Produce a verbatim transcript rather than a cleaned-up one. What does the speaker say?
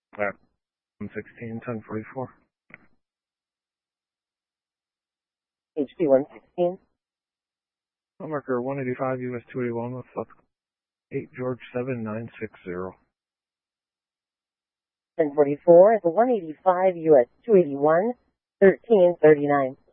Alright. one sixteen, ten forty-four. H P one sixteen. Marker one eighty-five, U S two eighty-one with eight George seven nine six zero. ten forty-four at the one eighty-five, U S two eighty-one, thirteen thirty-nine.